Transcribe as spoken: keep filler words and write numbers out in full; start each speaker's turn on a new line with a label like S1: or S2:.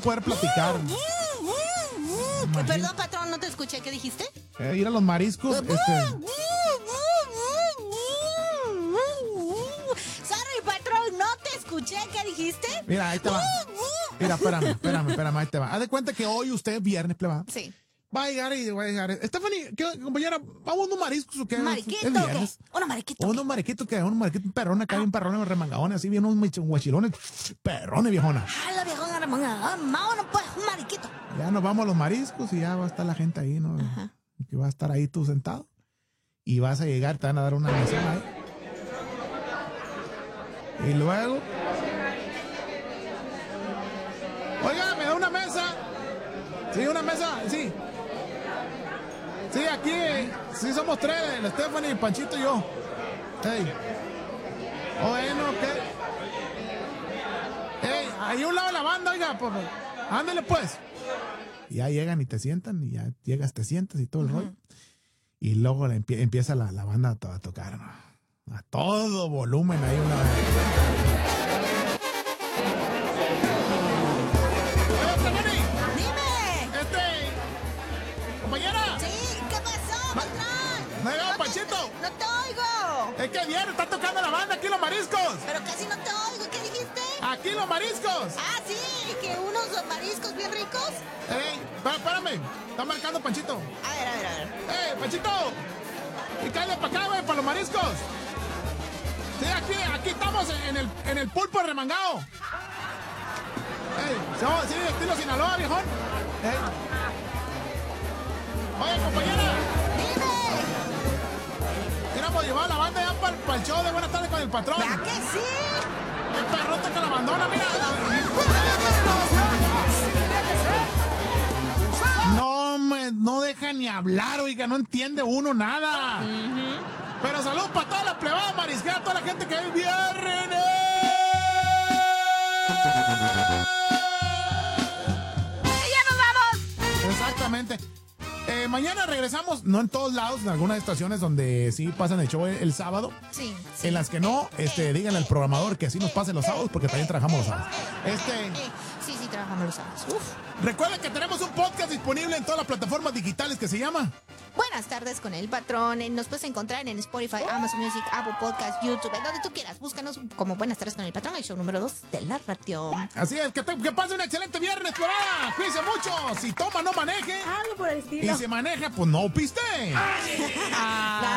S1: poder platicar.
S2: Perdón, patrón, no te escuché. ¿Qué dijiste?
S1: Eh, ir a los mariscos. este...
S2: Sorry, patrón, no te escuché. ¿Qué dijiste?
S1: Mira, ahí te va. Mira, espérame, espérame, espérame, ahí te va. Haz de cuenta que hoy usted, viernes, pleba.
S2: Sí.
S1: Va a llegar y va a llegar. Stephanie, ¿qué, compañera? ¿Vamos a unos mariscos o qué?
S2: ¿Mariquito
S1: Es
S2: o
S1: viernes.
S2: qué? ¿Unos mariquitos?
S1: Unos mariquitos que unos mariquitos perrones acá, bien perrones, remangadones, así, bien unos guachilones, perrones, viejona.
S2: Ah, la viejona remangada. Vámonos, pues, un mariquito.
S1: Ya nos vamos a los mariscos y ya va a estar la gente ahí, ¿no?
S2: Ajá.
S1: Que va a estar ahí tú sentado. Y vas a llegar, te van a dar una mesa ahí. Y luego... Oiga, ¿me da una mesa? Sí, una mesa, sí. Sí, aquí, sí somos tres, el Stephanie, el Panchito y yo. Hey. Bueno, ¿qué? Hey, ahí a un lado de la banda, oiga, pues, ándale pues. Y ya llegan y te sientan, y ya llegas, te sientas y todo el uh-huh. rollo. Y luego le empie- empieza la, la banda a, to- a tocar, ¿no? A todo volumen ahí una vez. Oye, Stephanie.
S2: Dime.
S1: Este, compañera.
S2: Sí, ¿qué pasó, patrón?
S1: ¿No ha llegado
S2: No te-
S1: Panchito?
S2: No te oigo.
S1: Es que viene, está tocando la banda aquí los mariscos.
S2: Pero casi no te oigo. ¿Qué dijiste?
S1: Aquí los mariscos.
S2: Ah, sí, que unos mariscos bien ricos.
S1: Ey, espá- espérame, está marcando Panchito.
S2: A ver, a ver, a ver.
S1: ¡Eh, Panchito! Y cállate para acá, güey, para los mariscos. Sí, aquí, aquí estamos en el, en el pulpo remangado. Ey, somos, sí, estilo Sinaloa, viejón. Ey. Oye, compañera.
S2: Dime.
S1: Hubiéramos llevado la banda ya para, para el show de Buenas tardes con el patrón.
S2: ¿Verdad que sí?
S1: El perrote que la abandona, mira. No, me, no deja ni hablar, oiga, no entiende uno nada.
S2: Uh-huh.
S1: Pero saludos para toda la plebada marisquera, toda la gente que es viernes.
S2: ¡Y ya nos vamos!
S1: Exactamente. Eh, mañana regresamos, no en todos lados, en algunas estaciones donde sí pasan el show el, el sábado.
S2: Sí, sí.
S1: En las que no, este, díganle al programador que así nos pasen los sábados, porque también trabajamos los sábados. Este,
S2: Eh, sí, sí, trabajamos los sábados. Uf.
S1: recuerden que tenemos un podcast disponible en todas las plataformas digitales que se llama
S2: Buenas tardes con el patrón. Eh, Nos puedes encontrar en Spotify, Amazon Music, Apple Podcast, YouTube, en donde tú quieras. Búscanos como Buenas tardes con el patrón, el show número dos de la radio.
S1: Así es, que, te, que pase un excelente viernes, plebada. Cuídense mucho. Si toma, no maneje.
S2: Algo por el estilo.
S1: Y si maneja, pues no piste.
S2: La